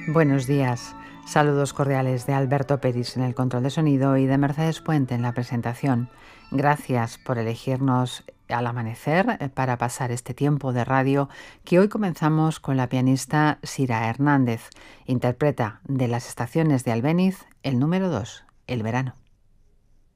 Buenos días. Saludos cordiales de Alberto Peris en el control de sonido y de Mercedes Puente en la presentación. Gracias por elegirnos al amanecer para pasar este tiempo de radio que hoy comenzamos con la pianista Sira Hernández. Interpreta de las estaciones de Albéniz el número 2, El verano.